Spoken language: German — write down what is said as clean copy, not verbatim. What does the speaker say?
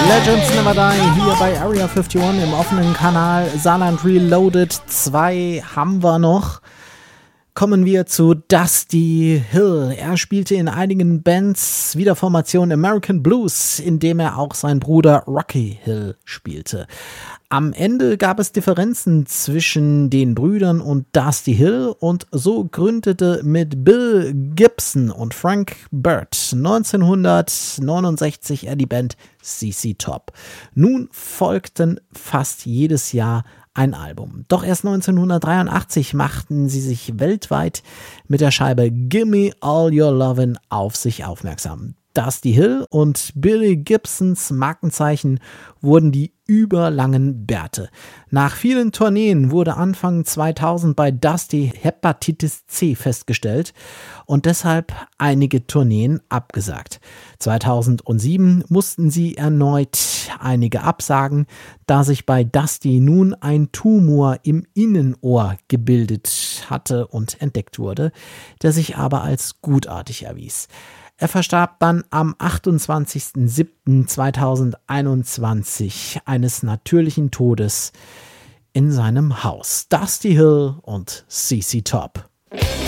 Legends Never Die hier bei Area 51 im offenen Kanal Saarland Reloaded. 2 haben wir noch. Kommen wir zu Dusty Hill. Er spielte in einigen Bands wie der Formation American Blues, in dem er auch sein Bruder Rocky Hill spielte. Am Ende gab es Differenzen zwischen den Brüdern und Dusty Hill und so gründete mit Bill Gibson und Frank Bird 1969 er die Band CC Top. Nun folgten fast jedes Jahr ein Album. Doch erst 1983 machten sie sich weltweit mit der Scheibe Gimme All Your Lovin' auf sich aufmerksam. Dusty Hill und Billy Gibsons Markenzeichen wurden die überlangen Bärte. Nach vielen Tourneen wurde Anfang 2000 bei Dusty Hepatitis C festgestellt und deshalb einige Tourneen abgesagt. 2007 mussten sie erneut einige absagen, da sich bei Dusty nun ein Tumor im Innenohr gebildet hatte und entdeckt wurde, der sich aber als gutartig erwies. Er verstarb dann am 28.07.2021 eines natürlichen Todes in seinem Haus. Dusty Hill und CC Top.